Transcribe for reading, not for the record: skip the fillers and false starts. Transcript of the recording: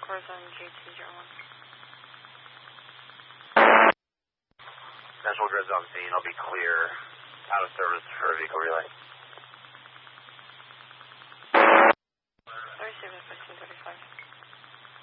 Course on GT01. National Grid's on scene. I'll be clear. Out of service for a vehicle relay. 37 1535.